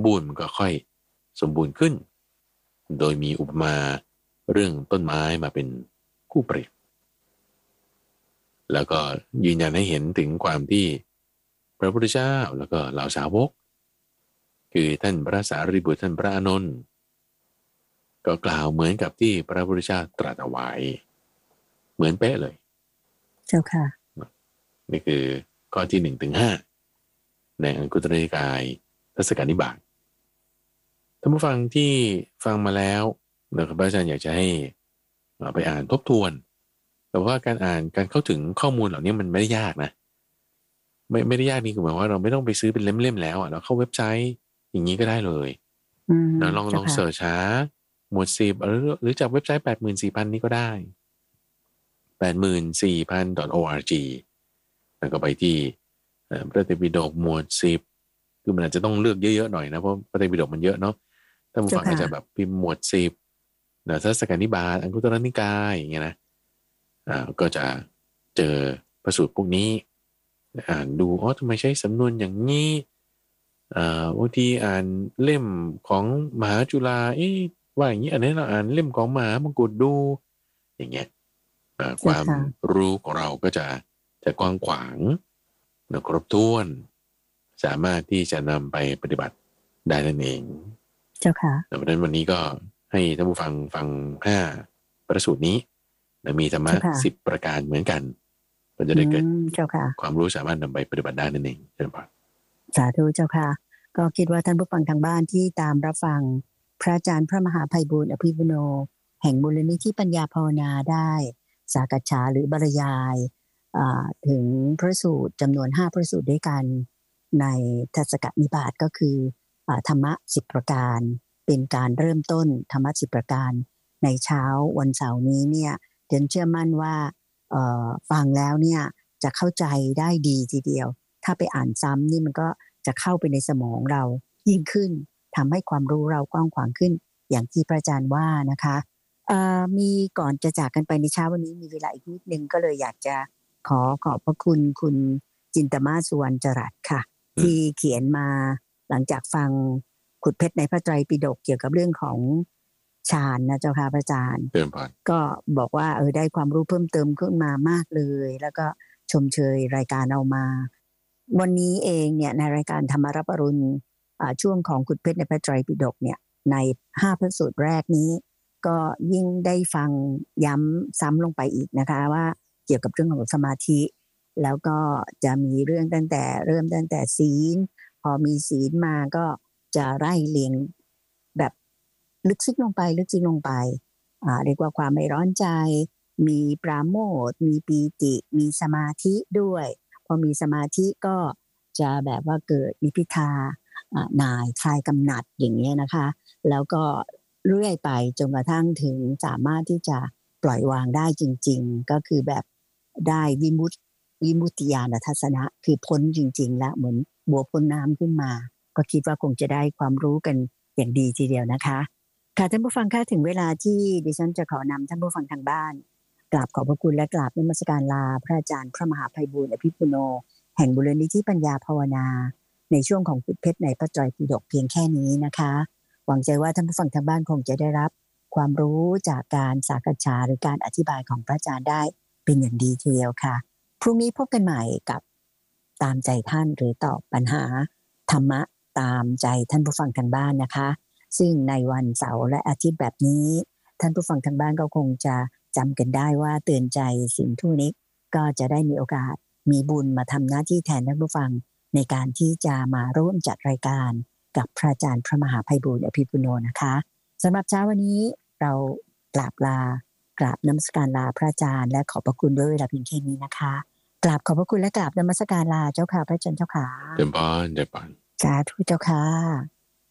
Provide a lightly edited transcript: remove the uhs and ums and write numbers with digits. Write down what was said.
บูรณ์มันก็ค่อยสมบูรณ์ขึ้นโดยมีอุปมาเรื่องต้นไม้มาเป็นคู่เปรียบแล้วก็ยืนยันให้เห็นถึงความที่พระพุทธเจ้าแล้วก็เหล่าสาวกคือท่านพระสารีบุตรท่านพระอานนท์ก็กล่าวเหมือนกับที่พระพุทธเจ้าตรัสเอาไว้เหมือนเป๊ะเลยเจ้าค่ะนี่คือข้อที่1-5ในอังคุตรนิกายทศกนิบาตท่านผู้ฟังที่ฟังมาแล้วนะครับพระอาจารย์อยากจะให้ไปอ่านทบทวนแต่ว่าการอ่านการเข้าถึงข้อมูลเหล่านี้มันไม่ได้ยากนะไม่ได้ยากนี่คือหมายว่าเราไม่ต้องไปซื้อเป็นเล่มๆแล้วเราเข้าเว็บไซต์อย่างนี้ก็ได้เลยเราลองเสิร์ชหาหมวด10หรือจากเว็บไซต์ 84,000 นี่ก็ได้ 84,000.org แล้วก็ไปที่พระไตรปิฎกหมวด10คือมันอาจจะต้องเลือกเยอะๆหน่อยนะเพราะพระไตรปิฎกมันเยอะเนาะถ้าผู้ฟังอาจจะแบบพิมพ์หมวด10ทศกนิบาตอังคุตรนิกายอย่างเงี้ยนะก็จะเจอพระสูตรพวกนี้อ่านดูทำไมใช้สำนวนอย่างนี้บางทีอ่านเล่มของมหาจุฬาว่าอย่างนี้อันนี้เราอ่านเล่มของมหามงกุฎดูอย่างเงี้ยความรู้ของเราก็จะกว้างขวางครบถ้วนสามารถที่จะนำไปปฏิบัติได้นั่นเองเจ้าค่ะดังนั้นวันนี้ก็ให้ท่านผู้ฟังฟัง5ประสูตรนี้มีธรรมะ10ประการเหมือนกันก็จะได้เกิดความรู้สามารถนำไปปฏิบัติได้นั่นเองเช่นกันสาธุเจ้าค่ะก็คิดว่าท่านผู้ฟังทางบ้านที่ตามรับฟังพระอาจารย์พระมหาไพบูลย์อภิปุโนแห่งมูลนิธิปัญญาภาวนาได้สากฉาหรือบรรยายถึงพระสูตรจำนวน5พระสูตรด้วยกันในทศกนิบาตก็คือธรรมะ10ประการเป็นการเริ่มต้นธรรมะ10ประการในเช้าวันเสาร์นี้เนี่ยเดินเชื่อมั่นว่าฟังแล้วเนี่ยจะเข้าใจได้ดีทีเดียวถ้าไปอ่านซ้ำนี่มันก็จะเข้าไปในสมองเรายิ่งขึ้นทำให้ความรู้เรากว้างขวางขึ้นอย่างที่พระอาจารย์ว่านะคะมีก่อนจะจากกันไปในเช้าวันนี้มีเวลาอีกนิดนึงก็เลยอยากจะขอบพระคุณคุณจินตมาสุวรรณจรัสค่ะที่เขียนมาหลังจากฟังขุดเพชรในพระไตรปิฎกเกี่ยวกับเรื่องของฌานนะเจ้าค่ะพระอาจารย์ก็บอกว่าได้ความรู้เพิ่มเติมขึ้นมามากเลยแล้วก็ชมเชยรายการเอามาวันนี้เองเนี่ยในรายการธรรมรับอรุณช่วงของขุดเพชรในพระไตรปิฎกเนี่ยใน5พระสูตรแรกนี้ก็ยิ่งได้ฟังย้ำซ้ำลงไปอีกนะคะว่าเกี่ยวกับเรื่องของสมาธิแล้วก็จะมีเรื่องตั้งแต่ศีลพอมีศีลมาก็จะไล่เรียงแบบลึกซึ้งลงไปเรียกว่าความไม่ร้อนใจมีปราโมทย์มีปีติมีสมาธิด้วยพอมีสมาธิก็จะแบบว่าเกิดนิพพิทาหน่ายคลายกำหนัดอย่างนี้นะคะแล้วก็เรื่อยไปจนกระทั่งถึงสามารถที่จะปล่อยวางได้จริงๆก็คือแบบได้วิมุตติญาณทัศนะคือพ้นจริงๆแล้วเหมือนบัวพ้นน้ำขึ้นมาก็คิดว่าคงจะได้ความรู้กันอย่างดีทีเดียวนะคะค่ะท่านผู้ฟังคะถึงเวลาที่ดิฉันจะขอนำท่านผู้ฟังทางบ้านกราบขอบพระคุณและกราบนมัสการลาพระอาจารย์พระมหาไพบูลย์อภิปุโนแห่งมูลนิธิปัญญาภาวนาในช่วงของขุดเพชรในพระไตรปิฎกเพียงแค่นี้นะคะหวังใจว่าท่านผู้ฟังทางบ้านคงจะได้รับความรู้จากการสากฉาหรือการอธิบายของพระอาจารย์ได้เป็นอย่างดีทีเดียวค่ะพรุ่งนี้พบกันใหม่กับตามใจท่านหรือตอบปัญหาธรรมะตามใจท่านผู้ฟังทางบ้านนะคะซึ่งในวันเสาร์และอาทิตย์แบบนี้ท่านผู้ฟังทางบ้านก็คงจะจำกันได้ว่าเตือนใจสิ่งทุกนี้ก็จะได้มีโอกาสมีบุญมาทำหน้าที่แทนท่านผู้ฟังในการที่จะมาร่วมจัดรายการกับพระอาจารย์พระมหาไพบูลย์อภิปุโนนะคะสำหรับเช้าวันนี้เรากราบนมัสการลาพระอาจารย์และขอบพระคุณด้วยเวลาเพียงแค่นี้นะคะกราบขอบพระคุณและกราบนมัสการลาเจ้าค่ะพระอาจารย์เจ้าค่ะเดินบานสาธุเจ้าค่ะ